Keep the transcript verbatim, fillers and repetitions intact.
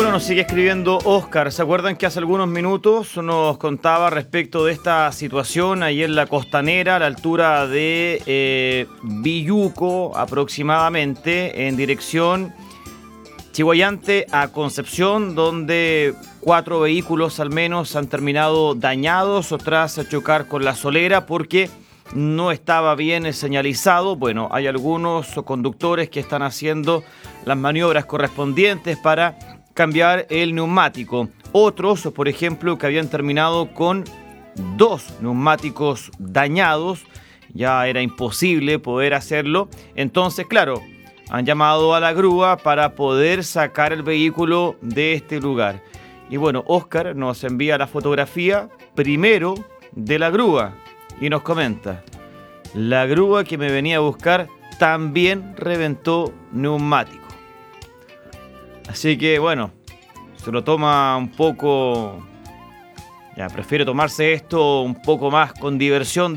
Bueno, nos sigue escribiendo Oscar. ¿Se acuerdan que hace algunos minutos nos contaba respecto de esta situación ahí en la Costanera, a la altura de eh, Villuco aproximadamente, en dirección Chiguayante a Concepción, donde cuatro vehículos al menos han terminado dañados o tras chocar con la solera porque no estaba bien señalizado? Bueno, hay algunos conductores que están haciendo las maniobras correspondientes para cambiar el neumático. Otros, por ejemplo, que habían terminado con dos neumáticos dañados, ya era imposible poder hacerlo. Entonces, claro, han llamado a la grúa para poder sacar el vehículo de este lugar. Y bueno, Oscar nos envía la fotografía primero de la grúa y nos comenta: la grúa que me venía a buscar también reventó neumático. Así que bueno, se lo toma un poco, ya prefiere tomarse esto un poco más con diversión.